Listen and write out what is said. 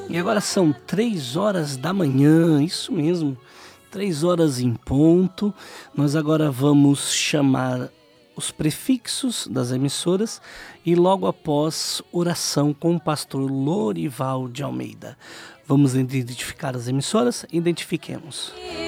E agora são 3 horas da manhã, isso mesmo, 3 horas em ponto. Nós agora vamos chamar os prefixos das emissoras e logo após oração com o pastor Lorival de Almeida. Vamos identificar as emissoras? Identifiquemos.